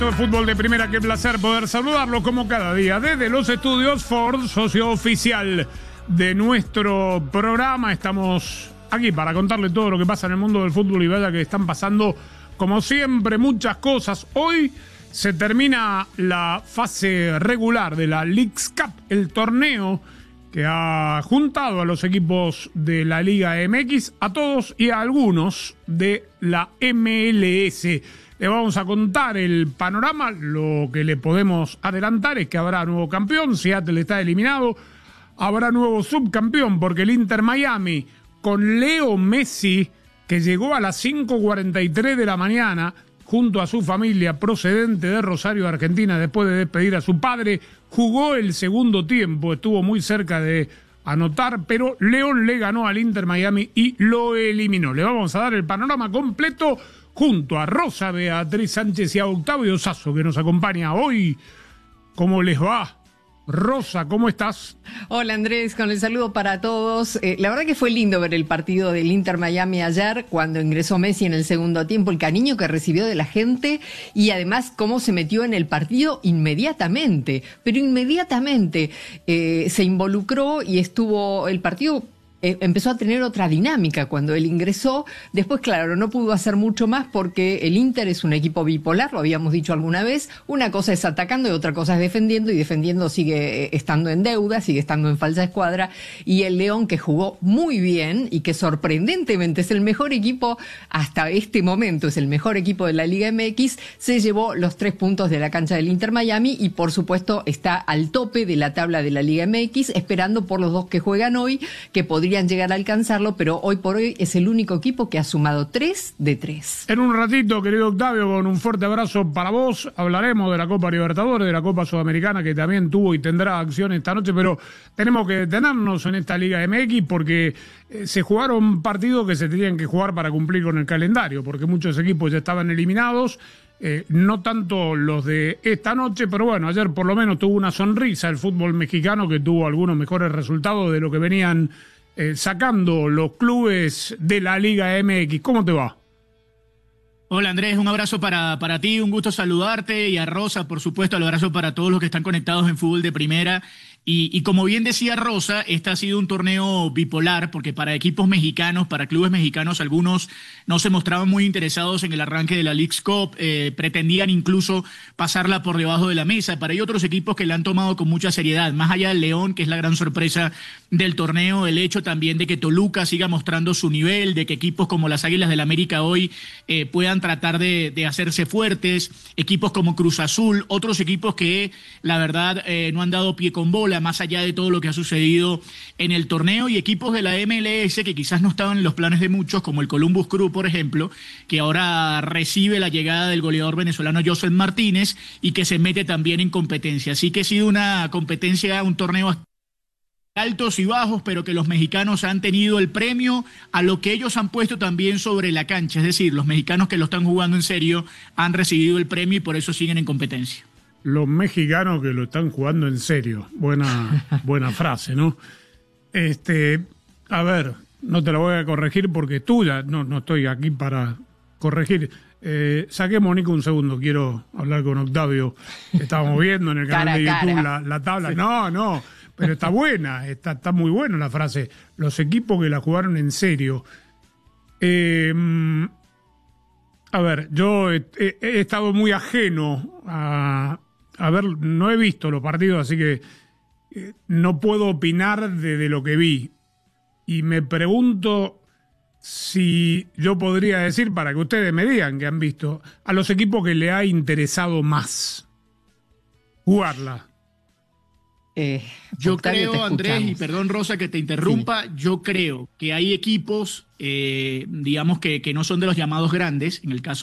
Fútbol de primera, qué placer poder saludarlo como cada día desde los estudios Ford, socio oficial de nuestro programa. Estamos aquí para contarle todo lo que pasa en el mundo del fútbol y vaya que están pasando, como siempre, muchas cosas. Hoy se termina la fase regular de la Leagues Cup, el torneo que ha juntado a los equipos de la Liga MX, a todos y a algunos de la MLS. Le vamos a contar el panorama. Lo que le podemos adelantar es que habrá nuevo campeón. Seattle está eliminado. Habrá nuevo subcampeón porque el Inter Miami, con Leo Messi, que llegó a las 5:43 de la mañana junto a su familia procedente de Rosario, Argentina, después de despedir a su padre, jugó el segundo tiempo. Estuvo muy cerca de anotar, pero León le ganó al Inter Miami y lo eliminó. Le vamos a dar el panorama completo junto a Rosa, Beatriz Sánchez y a Octavio Sasso, que nos acompaña hoy. ¿Cómo les va? Rosa, ¿cómo estás? Hola Andrés, con el saludo para todos. La verdad que fue lindo ver el partido del Inter Miami ayer, cuando ingresó Messi en el segundo tiempo, el cariño que recibió de la gente y además cómo se metió en el partido inmediatamente, pero inmediatamente se involucró y estuvo el partido. Empezó a tener otra dinámica cuando él ingresó. Después, claro, no pudo hacer mucho más porque el Inter es un equipo bipolar, lo habíamos dicho alguna vez. Una cosa es atacando y otra cosa es defendiendo, y defendiendo sigue estando en deuda, sigue estando en falsa escuadra. Y el León, que jugó muy bien y que sorprendentemente es el mejor equipo hasta este momento, es el mejor equipo de la Liga MX, se llevó los 3 puntos de la cancha del Inter Miami y por supuesto está al tope de la tabla de la Liga MX, esperando por los dos que juegan hoy, que podrían llegar a alcanzarlo, pero hoy por hoy es el único equipo que ha sumado 3 de 3. En un ratito, querido Octavio, con un fuerte abrazo para vos, hablaremos de la Copa Libertadores, de la Copa Sudamericana, que también tuvo y tendrá acción esta noche, pero tenemos que detenernos en esta Liga MX porque se jugaron partidos que se tenían que jugar para cumplir con el calendario, porque muchos equipos ya estaban eliminados. No tanto los de esta noche, pero bueno, ayer por lo menos tuvo una sonrisa el fútbol mexicano, que tuvo algunos mejores resultados de lo que venían sacando los clubes de la Liga MX. ¿Cómo te va? Hola Andrés, un abrazo para ti, un gusto saludarte, y a Rosa, por supuesto, el abrazo para todos los que están conectados en fútbol de primera. Y como bien decía Rosa, este ha sido un torneo bipolar, porque para equipos mexicanos, para clubes mexicanos, algunos no se mostraban muy interesados en el arranque de la Leagues Cup, pretendían incluso pasarla por debajo de la mesa, pero hay otros equipos que la han tomado con mucha seriedad, más allá del León, que es la gran sorpresa del torneo, el hecho también de que Toluca siga mostrando su nivel, de que equipos como las Águilas del América hoy puedan tratar de hacerse fuertes, equipos como Cruz Azul, otros equipos que la verdad no han dado pie con bola, más allá de todo lo que ha sucedido en el torneo, y equipos de la MLS que quizás no estaban en los planes de muchos, como el Columbus Crew, por ejemplo, que ahora recibe la llegada del goleador venezolano Joseph Martínez y que se mete también en competencia. Así que ha sido una competencia, un torneo altos y bajos, pero que los mexicanos han tenido el premio a lo que ellos han puesto también sobre la cancha. Es decir, los mexicanos que lo están jugando en serio han recibido el premio y por eso siguen en competencia. Los mexicanos que lo están jugando en serio. Buena frase, ¿no? A ver, no te la voy a corregir porque es tuya. No estoy aquí para corregir. Saquemos, Nico, un segundo. Quiero hablar con Octavio. Estábamos viendo en el canal de YouTube la tabla. Sí. No, pero está buena. Está muy buena la frase. Los equipos que la jugaron en serio. A ver, yo he estado muy ajeno a ver, no he visto los partidos, así que no puedo opinar de lo que vi. Y me pregunto si yo podría decir, para que ustedes me digan que han visto, a los equipos que le ha interesado más jugarla. Yo creo, Andrés, y perdón Rosa que te interrumpa, sí. Yo creo que hay equipos, digamos que no son de los llamados grandes, en el caso